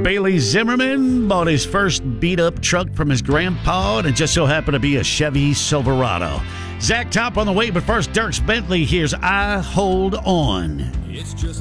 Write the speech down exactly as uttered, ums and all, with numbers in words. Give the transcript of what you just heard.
Bailey Zimmerman bought his first beat-up truck from his grandpa, and it just so happened to be a Chevy Silverado. Zach Top on the way, but first, Dierks Bentley. Here's I Hold On. It's just